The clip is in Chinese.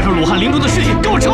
带着鲁汉灵tướng的尸体给我撤！